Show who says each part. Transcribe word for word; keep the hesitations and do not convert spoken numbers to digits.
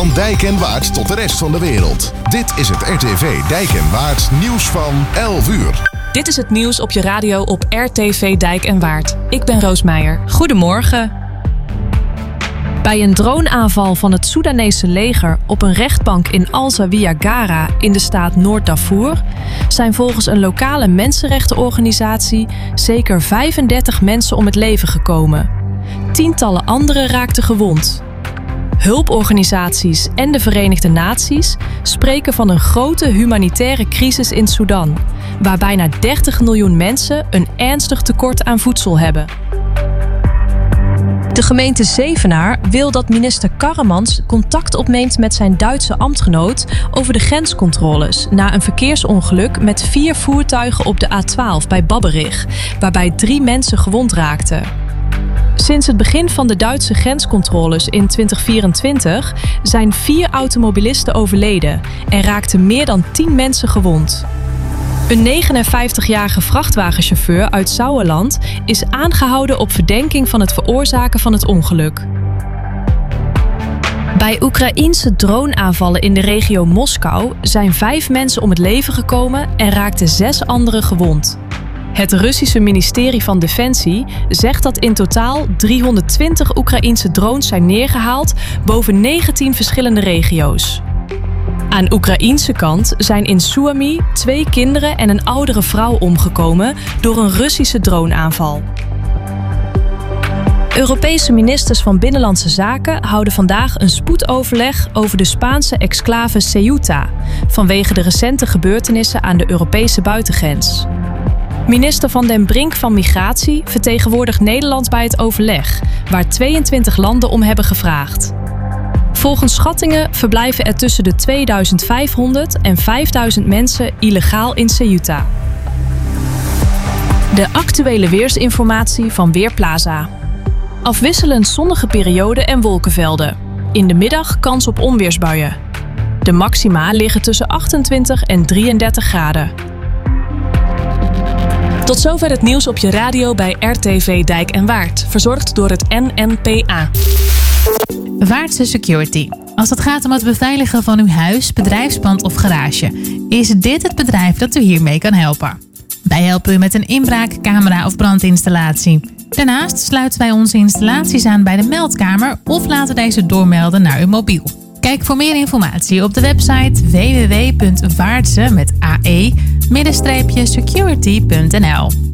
Speaker 1: Van Dijk en Waard tot de rest van de wereld. Dit is het R T V Dijk en Waard nieuws van elf uur.
Speaker 2: Dit is het nieuws op je radio op R T V Dijk en Waard. Ik ben Roos Meijer.
Speaker 3: Goedemorgen. Bij een droneaanval van het Soedanese leger op een rechtbank in Al-Zawiya Gara in de staat Noord-Darfur zijn volgens een lokale mensenrechtenorganisatie zeker vijfendertig mensen om het leven gekomen. Tientallen anderen raakten gewond. Hulporganisaties en de Verenigde Naties spreken van een grote humanitaire crisis in Sudan, waar bijna dertig miljoen mensen een ernstig tekort aan voedsel hebben. De gemeente Zevenaar wil dat minister Karremans contact opneemt met zijn Duitse ambtgenoot over de grenscontroles na een verkeersongeluk met vier voertuigen op de A twaalf bij Babberich, waarbij drie mensen gewond raakten. Sinds het begin van de Duitse grenscontroles in twintig vierentwintig zijn vier automobilisten overleden en raakten meer dan tien mensen gewond. Een negenenvijftigjarige vrachtwagenchauffeur uit Sauerland is aangehouden op verdenking van het veroorzaken van het ongeluk. Bij Oekraïense droneaanvallen in de regio Moskou zijn vijf mensen om het leven gekomen en raakten zes anderen gewond. Het Russische ministerie van Defensie zegt dat in totaal driehonderdtwintig Oekraïense drones zijn neergehaald boven negentien verschillende regio's. Aan Oekraïense kant zijn in Suami twee kinderen en een oudere vrouw omgekomen door een Russische droneaanval. Europese ministers van Binnenlandse Zaken houden vandaag een spoedoverleg over de Spaanse exclave Ceuta, vanwege de recente gebeurtenissen aan de Europese buitengrens. Minister Van den Brink van Migratie vertegenwoordigt Nederland bij het overleg, waar tweeëntwintig landen om hebben gevraagd. Volgens schattingen verblijven er tussen de tweeduizend vijfhonderd en vijfduizend mensen illegaal in Ceuta. De actuele weersinformatie van Weerplaza. Afwisselend zonnige perioden en wolkenvelden. In de middag kans op onweersbuien. De maxima liggen tussen achtentwintig en drieëndertig graden. Tot zover het nieuws op je radio bij R T V Dijk en Waard, verzorgd door het N N P A.
Speaker 4: Waardse Security. Als het gaat om het beveiligen van uw huis, bedrijfspand of garage, is dit het bedrijf dat u hiermee kan helpen. Wij helpen u met een inbraak, camera of brandinstallatie. Daarnaast sluiten wij onze installaties aan bij de meldkamer of laten deze doormelden naar uw mobiel. Kijk voor meer informatie op de website w w w punt waardse met a e security punt n l.